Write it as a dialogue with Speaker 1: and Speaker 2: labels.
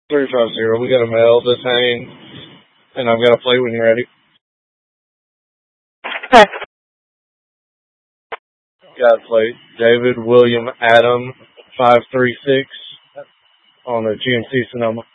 Speaker 1: 350. We got a mail this hang, and I've got a plate when you're ready. Got a plate. David William Adam 536 on the GMC Sonoma.